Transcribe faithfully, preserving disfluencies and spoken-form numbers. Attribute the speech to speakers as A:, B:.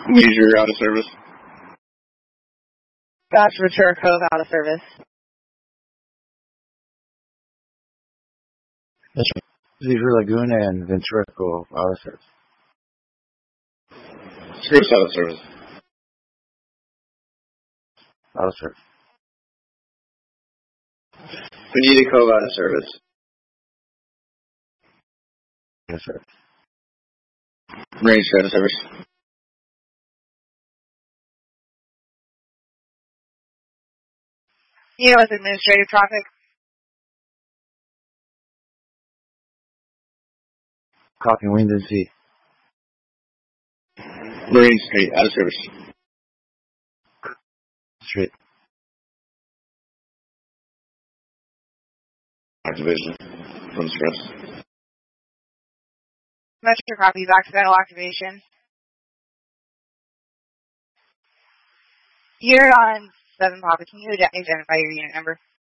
A: Major out of service.
B: That's Ventura Cove out of service.
C: Beaver Lagoon and Ventura Cove out of service.
A: Spruce out of service.
C: Out of service.
A: Bonita Cove out of service.
C: Out of service.
A: Range out of service.
B: U S administrative traffic.
C: Copy wind and sea.
A: Marine Street out of service.
C: Straight.
A: Activation from stress.
B: Metro copy, accidental activation. You're on seven Papa. Can you identify your unit number?